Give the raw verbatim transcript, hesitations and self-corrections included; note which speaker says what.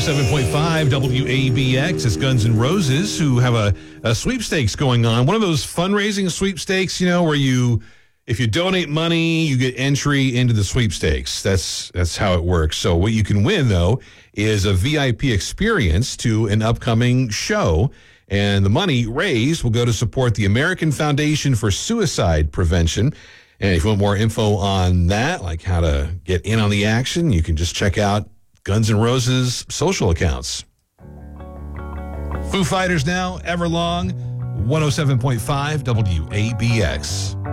Speaker 1: seven point five W A B X. It's Guns N' Roses, who have a, a sweepstakes going on. One of those fundraising sweepstakes, you know, where you, if you donate money, you get entry into the sweepstakes. That's that's how it works. So what you can win, though, is a V I P experience to an upcoming show. And the money raised will go to support the American Foundation for Suicide Prevention. And if you want more info on that, like how to get in on the action, you can just check out Guns N' Roses' social accounts. Foo Fighters now, Everlong, one oh seven point five W A B X.